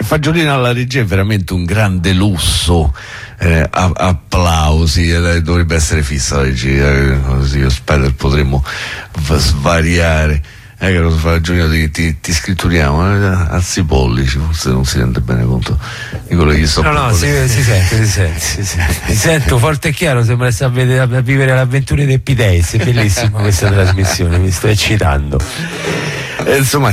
Fagiolino alla regia è veramente un grande lusso. Applausi, dovrebbe essere fissa la regia, così io spero che potremmo svariare. Caro Fagiolino, ti scritturiamo alzi i pollici, forse non si rende bene conto di quello che gli sto No, si sente. Mi sento forte e chiaro, sembra essere a vivere le avventure di Epideis. È bellissima questa trasmissione, mi sto eccitando. Insomma,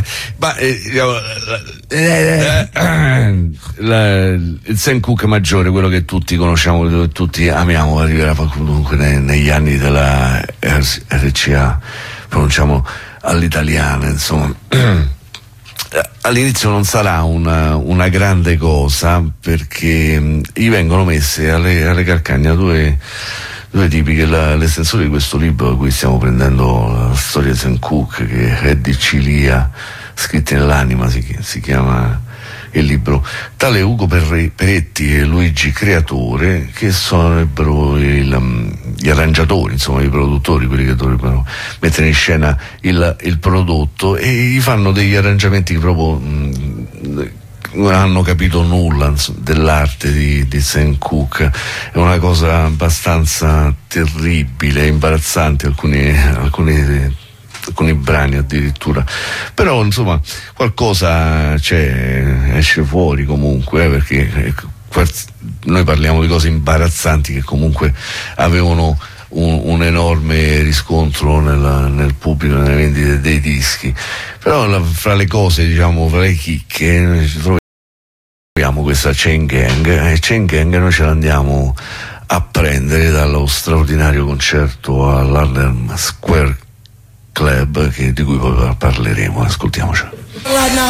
il Sam Cooke maggiore, quello che tutti conosciamo, che tutti amiamo, arriverà comunque negli anni della RCA, pronunciamo all'italiana, insomma. All'inizio non sarà una grande cosa, perché gli vengono messe alle calcagna due tipi, che l'estensore di questo libro da cui stiamo prendendo la storia di Sam Cooke, che è di Cilia, scritti nell'anima, si chiama il libro. Tale Ugo Peretti e Luigi Creatore, che sarebbero gli arrangiatori, insomma i produttori, quelli che dovrebbero mettere in scena il prodotto, e gli fanno degli arrangiamenti che proprio non hanno capito nulla dell'arte di Sam Cooke. È una cosa abbastanza terribile, imbarazzante, alcuni brani addirittura, però insomma qualcosa c'è, esce fuori comunque, perché noi parliamo di cose imbarazzanti che comunque avevano un enorme riscontro nel pubblico, nelle vendite dei dischi. Però fra le cose, diciamo, fra le chicche, noi ci troviamo questa Chain Gang, e Chain Gang noi ce l'andiamo a prendere dallo straordinario concerto all'Harlem Square Club, di cui poi parleremo. Ascoltiamocelo.